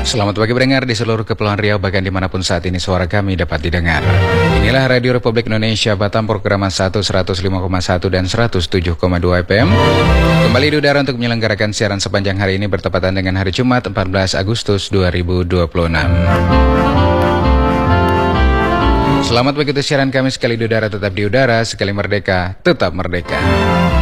Selamat pagi pendengar di seluruh Kepulauan Riau, bahkan dimanapun saat ini suara kami dapat didengar. Inilah Radio Republik Indonesia Batam, Programa 105,1 dan 107,2 FM. Kembali di udara untuk menyelenggarakan siaran sepanjang hari ini bertepatan dengan hari Jumat 14 Agustus 2026. Selamat begitu siaran kami, sekali di udara tetap di udara, sekali merdeka tetap merdeka.